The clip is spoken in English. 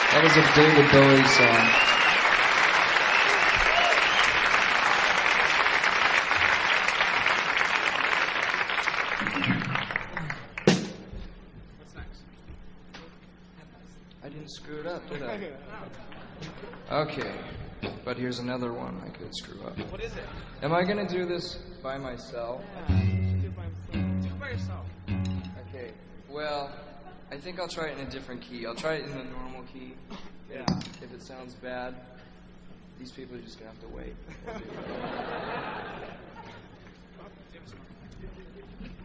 That was a David Bowie song. What's next? I didn't screw it up, did I? Okay, but here's another one I could screw up. What is it? Am I gonna do this by myself? Do it by yourself. Okay, well, I think I'll try it in a different key. I'll try it in the normal key. Yeah. If it sounds bad, these people are just gonna have to wait. Oh, James.